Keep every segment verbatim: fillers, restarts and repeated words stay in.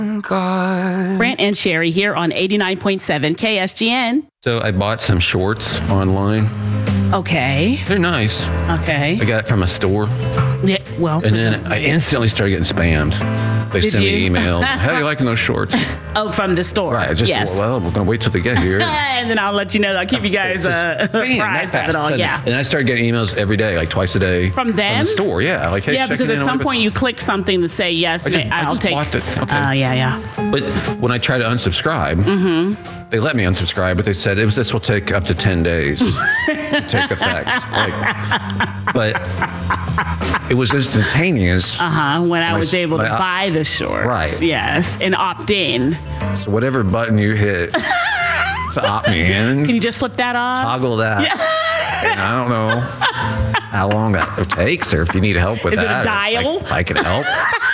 Brant and Sherry here on eighty-nine point seven K S G N. So I bought some shorts online. Okay. They're nice. Okay. I got it from a store. Yeah, well. And then I instantly started getting spammed. They Did send me you? emails. How are you liking those shorts? Oh, from the store. Right. I just, yes. well, we're going to wait till they get here. And then I'll let you know. I'll keep you guys It's just, uh, bam, apprised that of it all. fast. Yeah. And I started getting emails every day, like twice a day. From them? From the store, yeah. Like, hey, Yeah, checking because in at on some what- point you click something to say, yes, I just, ma- I I'll just take. blocked it. Okay. Uh, yeah, yeah. But when I tried to unsubscribe, Mm-hmm. they let me unsubscribe, but they said it was, this will take up to ten days to take effect. Like, but it was instantaneous. Uh-huh. When I My was s- able to my- buy the shorts. Right. Yes. And opt in. So whatever button you hit to opt me in, Can you just flip that off? toggle that. Yeah. And I don't know how long that takes, or if you need help with Is it a that. or dial? I, I can help.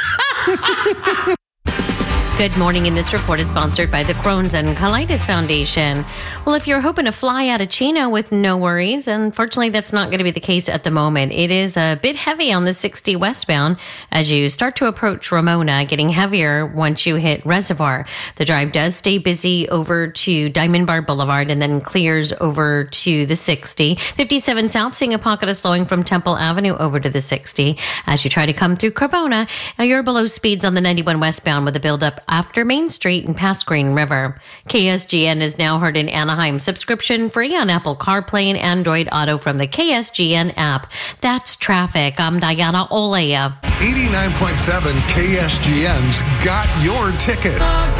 Good morning, and this report is sponsored by the Crohn's and Colitis Foundation. Well, if you're hoping to fly out of Chino with no worries, unfortunately, that's not going to be the case at the moment. It is a bit heavy on the sixty westbound as you start to approach Ramona, getting heavier once you hit Reservoir. The drive does stay busy over to Diamond Bar Boulevard and then clears over to the sixty. fifty-seven South, seeing a pocket of slowing from Temple Avenue over to the sixty. As you try to come through Cremona, you're below speeds on the ninety-one westbound with a buildup after Main Street and past Green River. K S G N is now heard in Anaheim, subscription free on Apple CarPlay and Android Auto from the K S G N app. That's traffic. I'm Diana Olea. eighty-nine point seven K S G N's got your ticket.